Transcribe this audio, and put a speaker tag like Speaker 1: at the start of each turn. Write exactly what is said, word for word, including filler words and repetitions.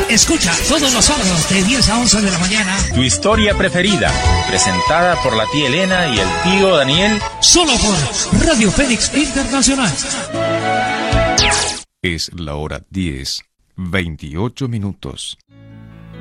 Speaker 1: Escucha todos los sábados de diez a once de la mañana
Speaker 2: Tu historia preferida, presentada por la tía Elena y el tío Daniel,
Speaker 1: solo por Radio Fénix Internacional.
Speaker 3: Es la hora diez, veintiocho minutos.